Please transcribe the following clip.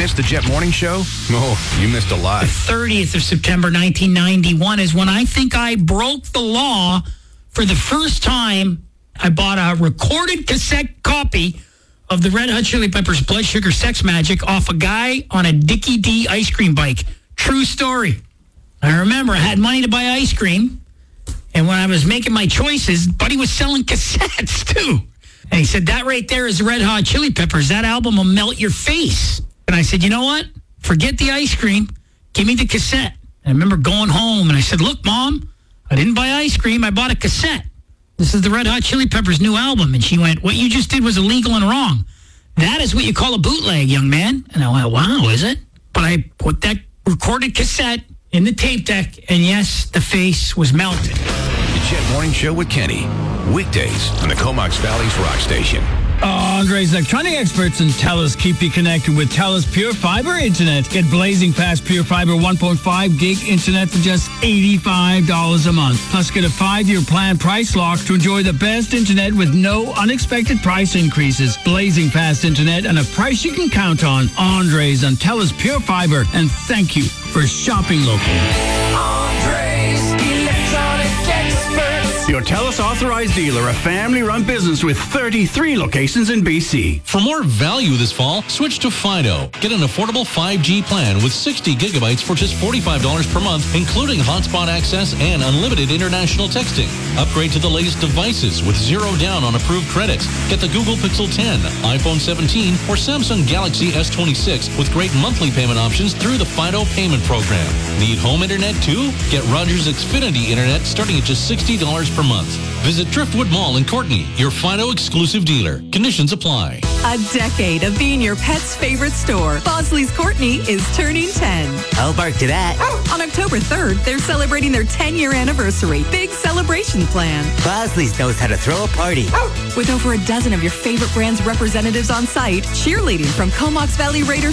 missed the Jet Morning Show? Oh, you missed a lot. The 30th of September, 1991 is when I think I broke the law for the first time. I bought a recorded cassette copy of the Red Hot Chili Peppers' Blood Sugar Sex Magic off a guy on a Dickie D ice cream bike. True story. I remember I had money to buy ice cream, and when I was making my choices, Buddy was selling cassettes too. And he said, that right there is the Red Hot Chili Peppers. That album will melt your face. And I said, you know what? Forget the ice cream. Give me the cassette. And I remember going home, and I said, look, Mom, I didn't buy ice cream. I bought a cassette. This is the Red Hot Chili Peppers' new album. And she went, what you just did was illegal and wrong. That is what you call a bootleg, young man. And I went, wow, is it? But I put that recorded cassette in the tape deck, and yes, the face was melted. The Jet Morning Show with Kenny. Weekdays on the Comox Valley's Rock Station. Andre's electronic experts in TELUS keep you connected with TELUS Pure Fiber Internet. Get blazing fast Pure Fiber 1.5 gig internet for just $85 a month. Plus, get a 5-year plan price lock to enjoy the best internet with no unexpected price increases. Blazing fast internet and a price you can count on. Andre's on TELUS Pure Fiber. And thank you for shopping local. Andre's Electronic Experts. Your TELUS authorized dealer, a family-run business with 33 locations in BC. For more value this fall, switch to Fido. Get an affordable 5G plan with 60 gigabytes for just $45 per month, including hotspot access and unlimited international texting. Upgrade to the latest devices with zero down on approved credits. Get the Google Pixel 10, iPhone 17, or Samsung Galaxy S26 with great monthly payment options through the Fido payment program. Need home internet too? Get Rogers Xfinity Internet starting at just $60 per month. Visit Driftwood Mall in Courtney, your Fido exclusive dealer. Conditions apply. A decade of being your pet's favorite store. Bosley's Courtney is turning 10. I'll bark to that. On October 3rd, they're celebrating their 10-year anniversary. Big celebration plan. Bosley's knows how to throw a party. With over a dozen of your favorite brand's representatives on site, cheerleading from Comox Valley Raiders